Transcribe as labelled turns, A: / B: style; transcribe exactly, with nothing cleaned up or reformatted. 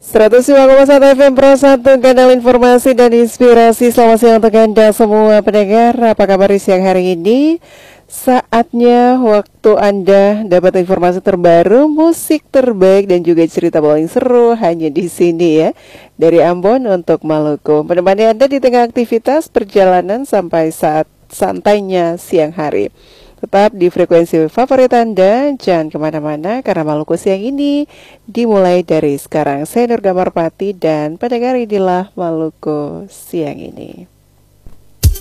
A: seratus lima koma satu F M Pro satu, kanal informasi dan inspirasi. Selamat siang untuk Anda semua pendengar. Apa kabar di siang hari ini? Saatnya waktu Anda dapat informasi terbaru, musik terbaik dan juga cerita paling seru hanya di sini ya. Dari Ambon untuk Maluku, menemani Anda di tengah aktivitas perjalanan sampai saat santainya siang hari. Tetap di frekuensi favorit Anda, jangan kemana-mana karena Maluku siang ini dimulai dari sekarang. Saya Nurga Marpati dan pendengar inilah Maluku siang ini.